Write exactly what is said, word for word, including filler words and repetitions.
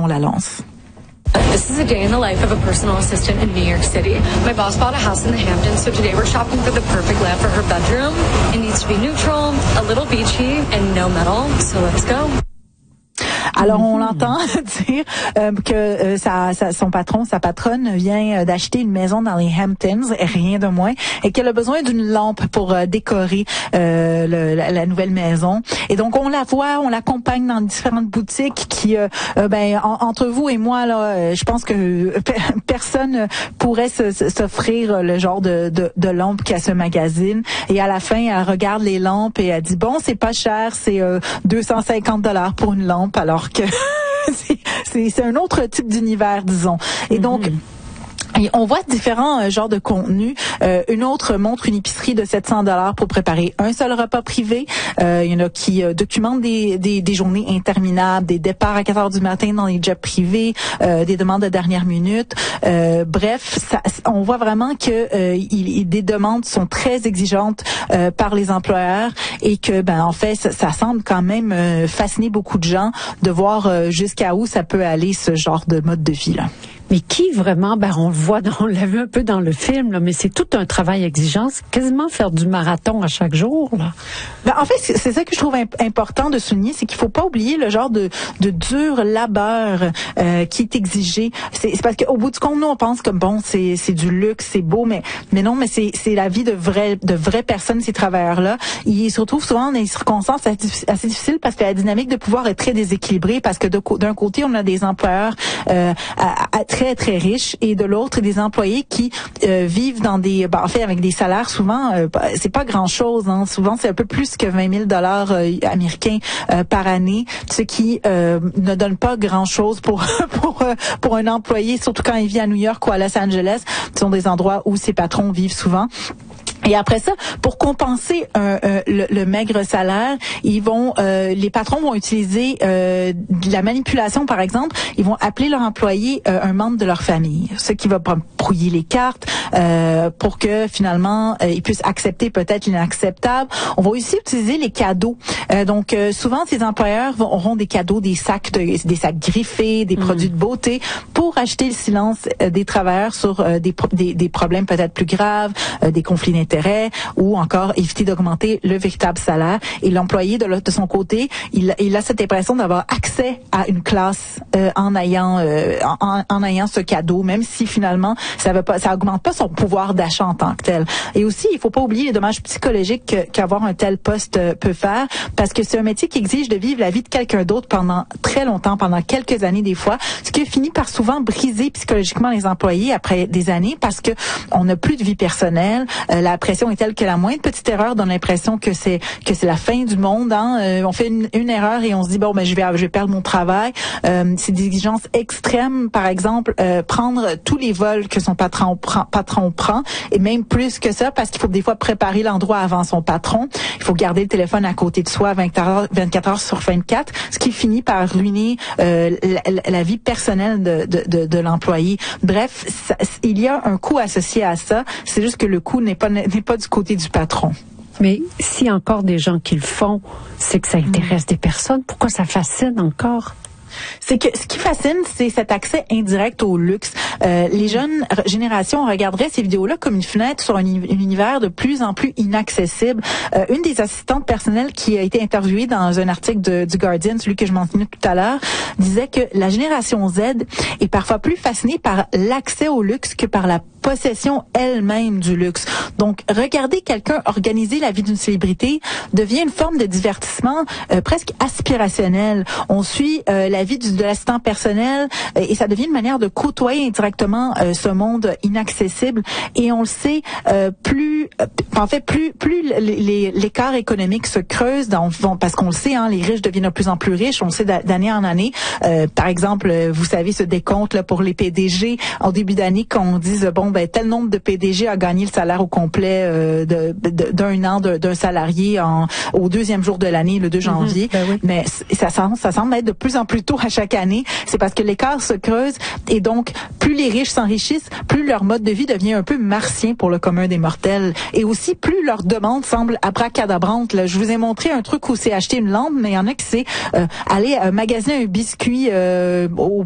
la lance. This is a day in the life of a personal assistant in New York City. My boss bought a house in the Hamptons, so today we're shopping for the perfect lamp for her bedroom. It needs to be neutral, a little beachy, and no metal, so let's go. Alors, on l'entend dire euh, que euh, sa, sa, son patron, sa patronne vient d'acheter une maison dans les Hamptons, rien de moins, et qu'elle a besoin d'une lampe pour euh, décorer euh, le, la, la nouvelle maison. Et donc, on la voit, on l'accompagne dans différentes boutiques qui, euh, euh, ben, en, entre vous et moi, là, je pense que personne pourrait se, se, s'offrir le genre de, de, de lampe qu'elle se magasine. Et à la fin, elle regarde les lampes et elle dit, bon, c'est pas cher, c'est euh, deux cent cinquante dollars pour une lampe, alors que c'est, c'est, c'est un autre type d'univers, disons. Et donc, mm-hmm. Et on voit différents euh, genres de contenus. Euh, une autre montre une épicerie de sept cents dollars pour préparer un seul repas privé. Euh, il y en a qui euh, documentent des, des, des journées interminables, des départs à quatre heures du matin dans les jets privés, euh, des demandes de dernière minute. Euh, bref, ça, on voit vraiment que euh, il, il, des demandes sont très exigeantes euh, par les employeurs et que, ben, en fait, ça, ça semble quand même euh, fasciner beaucoup de gens de voir euh, jusqu'à où ça peut aller ce genre de mode de vie là. Mais qui vraiment, ben on le voit, on l'a vu un peu dans le film, là, mais c'est tout un travail exigeant, c'est quasiment faire du marathon à chaque jour, là. Ben, en fait, c'est, c'est ça que je trouve imp- important de souligner, c'est qu'il faut pas oublier le genre de, de dur labeur euh, qui est exigé. C'est, c'est parce qu'au bout du compte, nous, on pense que bon, c'est, c'est du luxe, c'est beau, mais mais non, mais c'est, c'est la vie de vraies de vraies personnes, ces travailleurs-là. Ils se retrouvent souvent dans des circonstances assez, assez difficiles parce que la dynamique de pouvoir est très déséquilibrée, parce que de, d'un côté, on a des employeurs euh, à, à, très très riches et de l'autre des employés qui euh, vivent dans des ben, en fait avec des salaires souvent euh, c'est pas grand chose hein. Souvent c'est un peu plus que vingt mille dollars euh, américains euh, par année, ce qui euh, ne donne pas grand chose pour pour euh, pour un employé, surtout quand il vit à New York ou à Los Angeles. Ce sont des endroits où ses patrons vivent souvent. Et après ça, pour compenser euh, euh, le, le maigre salaire, ils vont, euh, les patrons vont utiliser euh, de la manipulation, par exemple. Ils vont appeler leur employé euh, un membre de leur famille, ce qui va brouiller les cartes euh, pour que finalement euh, ils puissent accepter peut-être l'inacceptable. On va aussi utiliser les cadeaux. Euh, donc euh, souvent, ces employeurs vont, auront des cadeaux, des sacs, de, des sacs griffés, des mmh. produits de beauté pour acheter le silence euh, des travailleurs sur euh, des, des, des problèmes peut-être plus graves, euh, des conflits d'intérêts, ou encore éviter d'augmenter le véritable salaire. Et l'employé de, de son côté, il, il a cette impression d'avoir accès à une classe euh, en ayant euh, en, en ayant ce cadeau, même si finalement ça va pas, ça augmente pas son pouvoir d'achat en tant que tel. Et aussi, il faut pas oublier les dommages psychologiques que, qu'avoir un tel poste euh, peut faire, parce que c'est un métier qui exige de vivre la vie de quelqu'un d'autre pendant très longtemps, pendant quelques années des fois, ce qui finit par souvent briser psychologiquement les employés après des années, parce que on n'a plus de vie personnelle. Euh, la pression est telle que la moindre petite erreur donne l'impression que c'est que c'est la fin du monde. Hein. Euh, on fait une, une erreur et on se dit bon ben je vais je vais perdre mon travail. Euh, c'est des exigences extrêmes, par exemple euh, prendre tous les vols que son patron prend, patron prend, et même plus que ça parce qu'il faut des fois préparer l'endroit avant son patron. Il faut garder le téléphone à côté de soi vingt-quatre heures sur vingt-quatre, ce qui finit par ruiner euh, la, la vie personnelle de, de, de, de l'employé. Bref, ça, il y a un coût associé à ça. C'est juste que le coût n'est pas n'est pas du côté du patron. Mais s'il y a encore des gens qui le font, c'est que ça intéresse mmh. des personnes. Pourquoi ça fascine encore? C'est que ce qui fascine, c'est cet accès indirect au luxe. Euh, les jeunes générations regarderaient ces vidéos-là comme une fenêtre sur un, un univers de plus en plus inaccessible. Euh, une des assistantes personnelles qui a été interviewée dans un article de, du Guardian, celui que je mentionnais tout à l'heure, disait que la génération Z est parfois plus fascinée par l'accès au luxe que par la possession elle-même du luxe. Donc, regarder quelqu'un organiser la vie d'une célébrité devient une forme de divertissement euh, presque aspirationnel. On suit euh, la vie du, de l'assistant personnel euh, et ça devient une manière de côtoyer indirectement euh, ce monde inaccessible. Et on le sait, euh, plus, euh, en fait, plus plus les, les, l'écart économique se creuse, dans, parce qu'on le sait, hein, les riches deviennent de plus en plus riches. On le sait d'année en année. Euh, par exemple, vous savez ce décompte là pour les P D G en début d'année, quand on dise bon ben tel nombre de P D G a gagné le salaire au complet euh, de, de, d'un an de, d'un salarié en, au deuxième jour de l'année, le deux janvier. Mm-hmm, ben oui. Mais ça semble, ça semble être de plus en plus tôt à chaque année. C'est parce que l'écart se creuse et donc plus les riches s'enrichissent, plus leur mode de vie devient un peu martien pour le commun des mortels. Et aussi plus leur demande semble abracadabrante. Là, je vous ai montré un truc où c'est acheter une lampe, mais il y en a qui c'est euh, aller euh, magasiner un biscuit euh, au